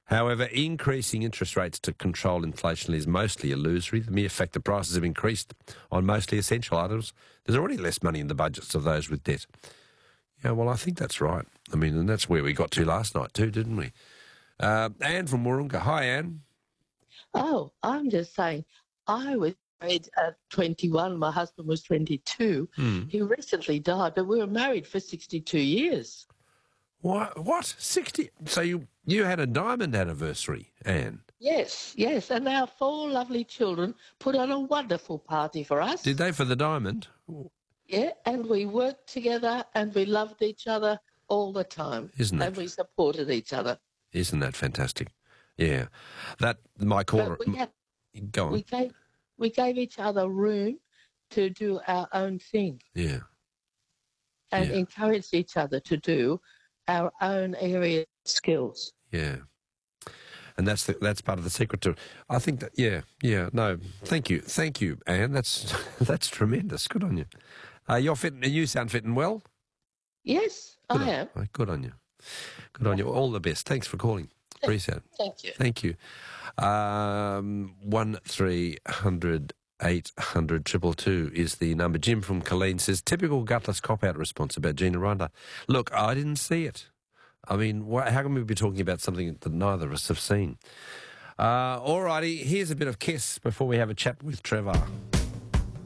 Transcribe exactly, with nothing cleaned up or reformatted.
However, increasing interest rates to control inflation is mostly illusory. The mere fact that prices have increased on mostly essential items, there's already less money in the budgets of those with debt. Yeah, well, I think that's right. I mean, and that's where we got to last night too, didn't we? Uh, Anne from Warringah. Hi, Anne. Oh, I'm just saying, I was married at twenty-one. My husband was twenty-two. Hmm. He recently died, but we were married for sixty-two years. What? What? sixty? So you, you had a diamond anniversary, Anne? Yes, yes. And our four lovely children put on a wonderful party for us. Did they for the diamond? Yeah, and we worked together and we loved each other all the time. Isn't it? And we supported each other. Isn't that fantastic? Yeah. That, my corner... But we had, Go on. We gave, we gave each other room to do our own thing. Yeah. And Yeah. encouraged each other to do our own area of skills. Yeah. And that's the, that's part of the secret to it. I think that, yeah, yeah, no, thank you. Thank you, Anne. That's that's tremendous. Good on you. Uh, you're fit, and you sound fit and well. Yes, Good I on, am. right, Good on you. Good on you. All the best. Thanks for calling. Appreciate it. Thank you. Thank you. Um, one three hundred eight hundred triple two is the number. Jim from Colleen says, typical gutless cop-out response about Gina Ronda. Look, I didn't see it. I mean, wh- how can we be talking about something that neither of us have seen? Uh, all righty, here's a bit of Kiss before we have a chat with Trevor.